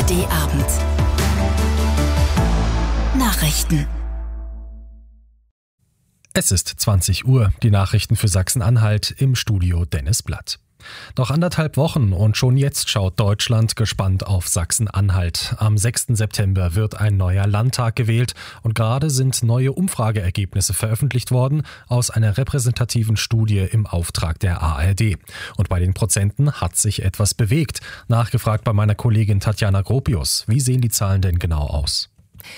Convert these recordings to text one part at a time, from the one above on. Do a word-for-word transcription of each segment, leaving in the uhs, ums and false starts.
D-Abend. Nachrichten. Es ist zwanzig Uhr, die Nachrichten für Sachsen-Anhalt, im Studio Dennis Blatt. Noch anderthalb Wochen und schon jetzt schaut Deutschland gespannt auf Sachsen-Anhalt. Am sechsten September wird ein neuer Landtag gewählt und gerade sind neue Umfrageergebnisse veröffentlicht worden aus einer repräsentativen Studie im Auftrag der A R D. Und bei den Prozenten hat sich etwas bewegt. Nachgefragt bei meiner Kollegin Tatjana Gropius. Wie sehen die Zahlen denn genau aus?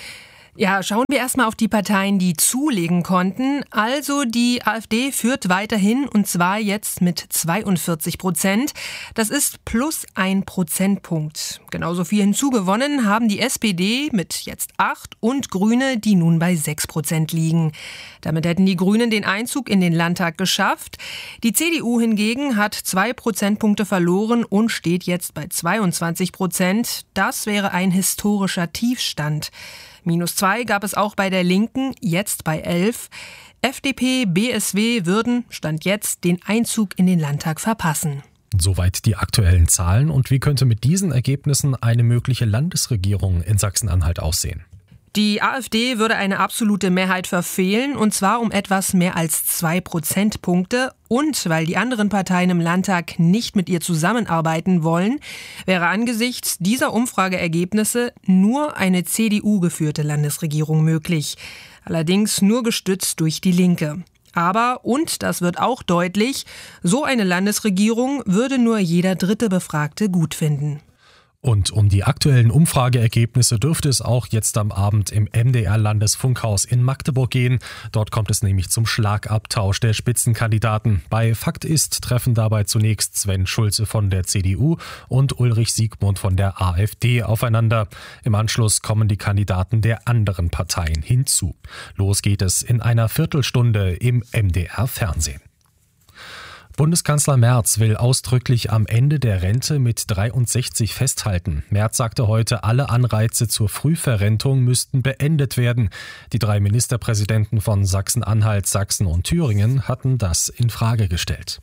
Ja, schauen wir erstmal auf die Parteien, die zulegen konnten. Also die AfD führt weiterhin und zwar jetzt mit zweiundvierzig Prozent. Das ist plus ein Prozentpunkt. Genauso viel hinzugewonnen haben die S P D mit jetzt acht und Grüne, die nun bei sechs Prozent liegen. Damit hätten die Grünen den Einzug in den Landtag geschafft. Die C D U hingegen hat zwei Prozentpunkte verloren und steht jetzt bei zweiundzwanzig Prozent. Das wäre ein historischer Tiefstand. Minus zwei gab es auch bei der Linken, jetzt bei elf. F D P, B S W würden, Stand jetzt, den Einzug in den Landtag verpassen. Soweit die aktuellen Zahlen. Und wie könnte mit diesen Ergebnissen eine mögliche Landesregierung in Sachsen-Anhalt aussehen? Die AfD würde eine absolute Mehrheit verfehlen, und zwar um etwas mehr als zwei Prozentpunkte. Und weil die anderen Parteien im Landtag nicht mit ihr zusammenarbeiten wollen, wäre angesichts dieser Umfrageergebnisse nur eine C D U-geführte Landesregierung möglich. Allerdings nur gestützt durch die Linke. Aber, und das wird auch deutlich, so eine Landesregierung würde nur jeder dritte Befragte gut finden. Und um die aktuellen Umfrageergebnisse dürfte es auch jetzt am Abend im M D R-Landesfunkhaus in Magdeburg gehen. Dort kommt es nämlich zum Schlagabtausch der Spitzenkandidaten. Bei Fakt ist treffen dabei zunächst Sven Schulze von der C D U und Ulrich Siegmund von der AfD aufeinander. Im Anschluss kommen die Kandidaten der anderen Parteien hinzu. Los geht es in einer Viertelstunde im M D R-Fernsehen. Bundeskanzler Merz will ausdrücklich am Ende der Rente mit dreiundsechzig festhalten. Merz sagte heute, alle Anreize zur Frühverrentung müssten beendet werden. Die drei Ministerpräsidenten von Sachsen-Anhalt, Sachsen und Thüringen hatten das in Frage gestellt.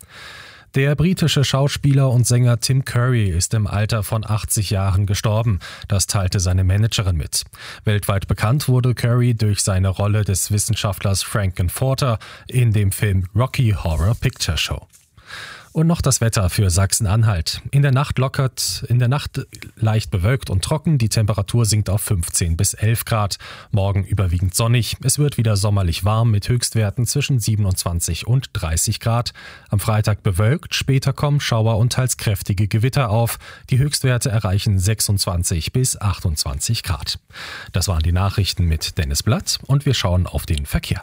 Der britische Schauspieler und Sänger Tim Curry ist im Alter von achtzig Jahren gestorben. Das teilte seine Managerin mit. Weltweit bekannt wurde Curry durch seine Rolle des Wissenschaftlers Frankenforter in dem Film Rocky Horror Picture Show. Und noch das Wetter für Sachsen-Anhalt. In der Nacht lockert, in der Nacht leicht bewölkt und trocken. Die Temperatur sinkt auf fünfzehn bis elf Grad. Morgen überwiegend sonnig. Es wird wieder sommerlich warm mit Höchstwerten zwischen siebenundzwanzig und dreißig Grad. Am Freitag bewölkt, später kommen Schauer und teils kräftige Gewitter auf. Die Höchstwerte erreichen sechsundzwanzig bis achtundzwanzig Grad. Das waren die Nachrichten mit Dennis Blatt und wir schauen auf den Verkehr.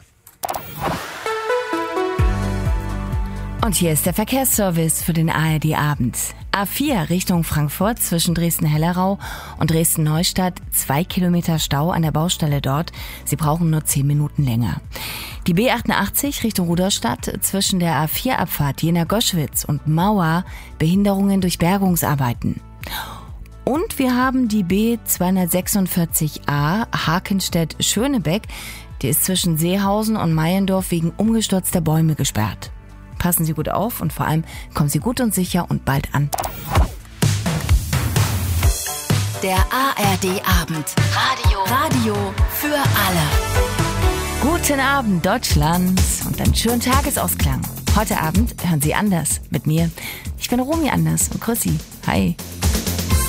Und hier ist der Verkehrsservice für den A R D-Abend. A vier Richtung Frankfurt zwischen Dresden-Hellerau und Dresden-Neustadt. Zwei Kilometer Stau an der Baustelle dort. Sie brauchen nur zehn Minuten länger. Die B achtundachtzig Richtung Rudolstadt zwischen der A vier Abfahrt Jena-Goschwitz und Mauer. Behinderungen durch Bergungsarbeiten. Und wir haben die B zweihundertsechsundvierzig A Hakenstedt-Schönebeck. Die ist zwischen Seehausen und Meiendorf wegen umgestürzter Bäume gesperrt. Passen Sie gut auf und vor allem kommen Sie gut und sicher und bald an. Der A R D-Abend. Radio. Radio für alle. Guten Abend, Deutschland und einen schönen Tagesausklang. Heute Abend hören Sie Anders mit mir. Ich bin Romy Anders und grüß Sie. Hi.